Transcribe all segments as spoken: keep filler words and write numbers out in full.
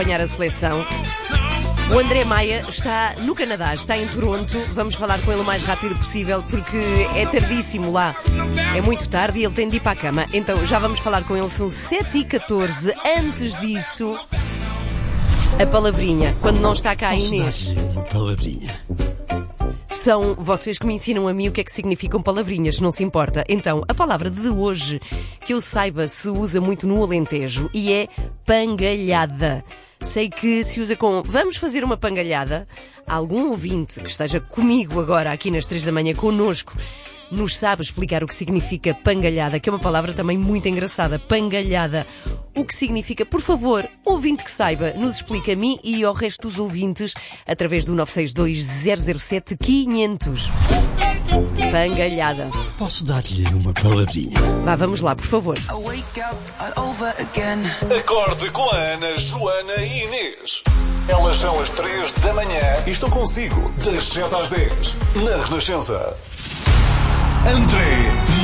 acompanhar a seleção. O André Maia está no Canadá, está em Toronto. Vamos falar com ele o mais rápido possível porque é tardíssimo lá. É muito tarde e ele tem de ir para a cama. Então já vamos falar com ele, são sete e catorze. Antes disso, a palavrinha. Quando não está cá a Inês. Uma palavrinha. São vocês que me ensinam a mim o que é que significam palavrinhas, não se importa. Então, a palavra de hoje, que eu saiba, se usa muito no Alentejo e é pangalhada. Sei que se usa com vamos fazer uma pangalhada. Algum ouvinte que esteja comigo agora aqui nas três da manhã connosco nos sabe explicar o que significa pangalhada, que é uma palavra também muito engraçada. Pangalhada. O que significa? Por favor, ouvinte que saiba, nos explica a mim e ao resto dos ouvintes através do nove seis dois zero zero sete quinhentos. Pangalhada. Posso dar-lhe uma palavrinha? Vá, vamos lá, por favor. Acorde com a Ana, Joana e Inês. Elas são as três da manhã e estou consigo das sete às dez na Renascença. André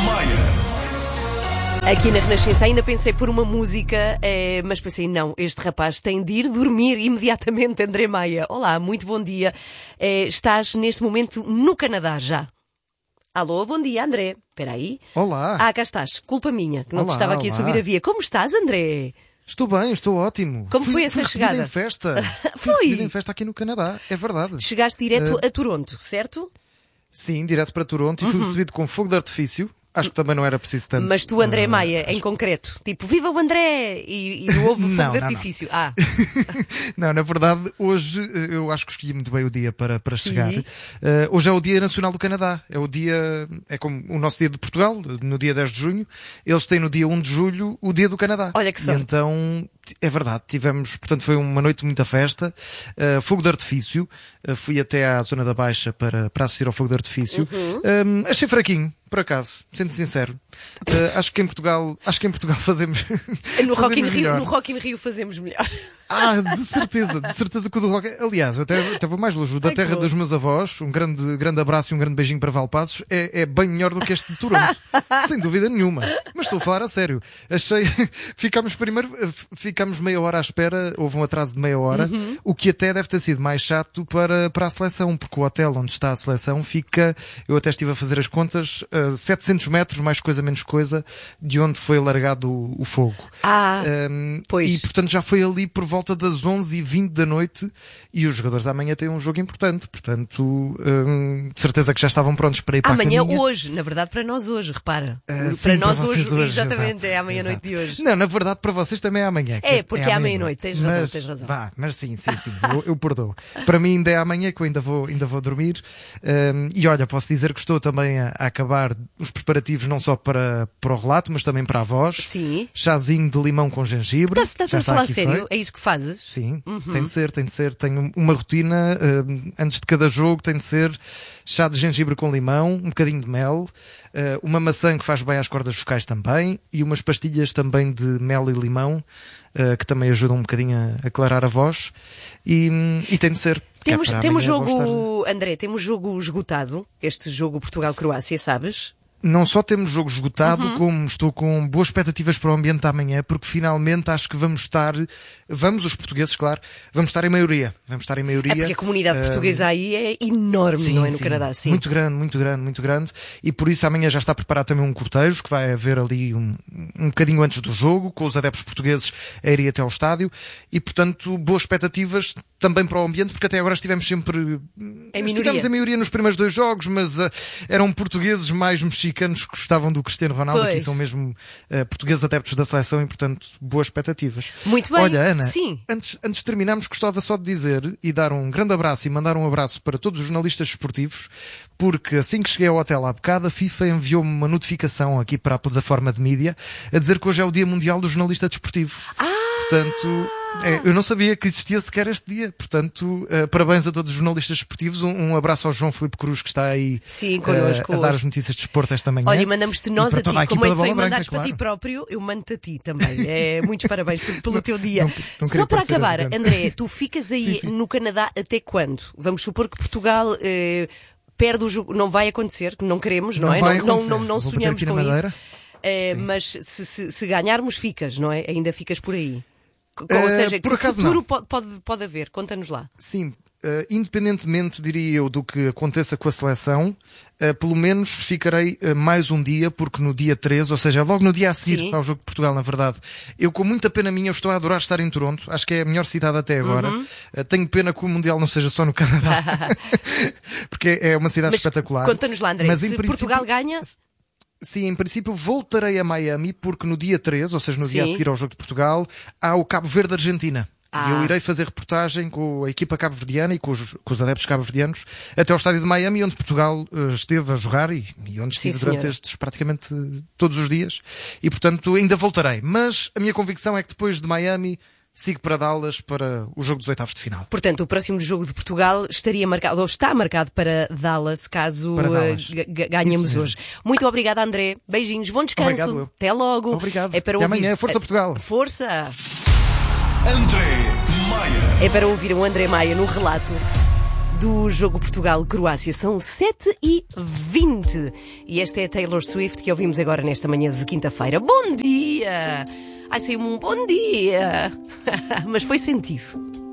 Maia. Aqui na Renascença ainda pensei por uma música, eh, mas pensei, não, este rapaz tem de ir dormir imediatamente. André Maia. Olá, muito bom dia. Eh, estás neste momento no Canadá já. Alô, bom dia, André. Espera aí. Olá. Ah, cá estás. Culpa minha, que não Olá, te estava aqui olá. a subir a via. Como estás, André? Estou bem, estou ótimo. Como fui, foi essa fui chegada? Em festa. Foi? Fui recebido em festa aqui no Canadá, é verdade. Chegaste direto Uh, a Toronto, certo? Sim, direto para Toronto e fui recebido com fogo de artifício. Acho que também não era preciso tanto. Mas tu, André Uh, Maia, em concreto. Tipo, viva o André! E, e não houve fogo Não, de não, artifício. Ah, Não, na verdade, hoje eh, eu acho que escolhi muito bem o dia para, para Sim. chegar. Eh, hoje é o Dia Nacional do Canadá. É o dia, é como o nosso dia de Portugal, no dia dez de junho. Eles têm no dia um de julho o Dia do Canadá. Olha que E sorte. então, é verdade, tivemos, portanto foi uma noite de muita festa, uh, fogo de artifício, uh, fui até à zona da Baixa para, para assistir ao fogo de artifício. Uhum. Um, achei fraquinho, por acaso, sendo sincero. Uh, acho que em Portugal, acho que em Portugal fazemos, no Rock in fazemos Rio, melhor. no Rock in Rio fazemos melhor. Ah, de certeza, de certeza que o do Rock... Aliás, eu até, até vou mais longe. O da Ai, terra que bom. dos meus avós, um grande, grande abraço e um grande beijinho para Valpassos, é, é bem melhor do que este de Toronto. Sem dúvida nenhuma. Mas estou a falar a sério. Achei... Ficámos primeiro... Ficámos meia hora à espera, houve um atraso de meia hora, Uhum. o que até deve ter sido mais chato para, para a seleção, porque o hotel onde está a seleção fica... Eu até estive a fazer as contas, uh, setecentos metros, mais coisa menos coisa, de onde foi largado o, o fogo. Ah, Um, pois. E portanto já foi ali por volta das onze e vinte da noite e os jogadores amanhã têm um jogo importante, portanto um, de certeza que já estavam prontos para ir para amanhã, a caminha. hoje. Na verdade, para nós hoje, repara. Ah, para sim, nós para hoje, vocês hoje, exatamente, exato, é amanhã exato. noite de hoje. Não, na verdade para vocês também é amanhã. É, que porque é à meia-noite, tens razão, Mas, tens razão. Vá, mas sim, sim, sim, eu, eu perdoo. Para mim ainda é amanhã que eu ainda vou, ainda vou dormir. Um, e olha, posso dizer que estou também a, a acabar os preparativos não só para, para o relato, mas também para a voz. Sim. Chazinho de limão com gengibre. Estás, estás Já a está falar aqui sério? feito. É isso que fazes? Sim, tem de ser, tem de ser. Tenho uma rotina, uh, antes de cada jogo tem de ser chá de gengibre com limão, um bocadinho de mel, uh, uma maçã que faz bem às cordas vocais também e umas pastilhas também de mel e limão, uh, que também ajudam um bocadinho a aclarar a voz e, e tem de ser. Temos, É para temos amanhã vou jogo, André, temos jogo esgotado, este jogo Portugal-Croácia, sabes? Não só temos jogo esgotado, Uhum. como estou com boas expectativas para o ambiente da amanhã, porque finalmente acho que vamos estar, vamos os portugueses, claro, vamos estar em maioria. Vamos estar em maioria. É porque a comunidade Uh, portuguesa aí é enorme, Sim, não é? No sim. Canadá, sim. Muito grande, muito grande, muito grande. E por isso amanhã já está preparado também um cortejo, que vai haver ali um, um bocadinho antes do jogo, com os adeptos portugueses a irem até ao estádio. E portanto, boas expectativas também para o ambiente, porque até agora estivemos sempre... Em estivemos minoria. em maioria nos primeiros dois jogos, mas uh, eram portugueses mais mexicanos que gostavam do Cristiano Ronaldo. Pois. Aqui são mesmo uh, portugueses adeptos da seleção e portanto, boas expectativas. Muito bem. Olha, Ana, Sim. Antes, antes de terminarmos, gostava só de dizer e dar um grande abraço e mandar um abraço para todos os jornalistas esportivos, porque assim que cheguei ao hotel há bocado, a FIFA enviou-me uma notificação aqui para a plataforma de mídia a dizer que hoje é o Dia Mundial do Jornalista Desportivo. Ah! Portanto, é, eu não sabia que existia sequer este dia. Portanto, uh, parabéns a todos os jornalistas esportivos. Um, um abraço ao João Filipe Cruz, que está aí Sim, connosco uh, a dar hoje. as notícias de desporto esta manhã. Olha, e mandamos-te nós E a para toda ti, como é equipa da Bola feio Branca, mandares para ti claro. próprio, eu mando-te a ti também. É, muitos parabéns pelo, pelo teu dia. Não- não Só queria para parecer acabar, arrogante. André, tu ficas aí Sim, sim. no Canadá até quando? Vamos supor que Portugal eh, perde o jogo. Não vai acontecer, que não queremos, não, Não é? vai Não, não, acontecer. não, não Vou bater sonhamos aqui na com isso. madeira. Eh, Sim. mas se, se, se ganharmos, ficas, não é? Ainda ficas por aí. Ou Uh, seja, por que acaso futuro não. pode, pode, pode haver? Conta-nos lá. Sim, uh, independentemente, diria eu, do que aconteça com a seleção, uh, pelo menos ficarei uh, mais um dia, porque no dia treze, ou seja, logo no dia a seguir Sim. ao Jogo de Portugal, na verdade, eu com muita pena minha, eu estou a adorar estar em Toronto, acho que é a melhor cidade até agora. Uhum. Uh, tenho pena que o Mundial não seja só no Canadá, porque é uma cidade Mas espetacular. conta-nos lá, André, Mas, se em princípio, Portugal ganha... Sim, em princípio voltarei a Miami porque no dia treze, ou seja, no Sim. dia a seguir ao Jogo de Portugal, há o Cabo Verde-Argentina. Ah. E eu irei fazer reportagem com a equipa cabo-verdiana e com os, com os adeptos cabo-verdianos até ao estádio de Miami, onde Portugal uh, esteve a jogar e, e onde Sim, estive durante senhora. estes praticamente uh, todos os dias. E, portanto, ainda voltarei. Mas a minha convicção é que depois de Miami sigo para Dallas para o jogo dos oitavos de final. Portanto, o próximo jogo de Portugal estaria marcado, ou está marcado para Dallas, caso Para Dallas. uh, g- ganhemos Isso hoje. Muito obrigada, André. Beijinhos, bom descanso. Obrigado, eu. Até logo. Obrigado. É para Até ouvir... amanhã. Força, Portugal. Força! André Maia. É para ouvir o André Maia no relato do jogo Portugal-Croácia. São sete e vinte. E esta é a Taylor Swift que ouvimos agora nesta manhã de quinta-feira. Bom dia! Ai, saiu-me um bom dia! Mas foi sentido.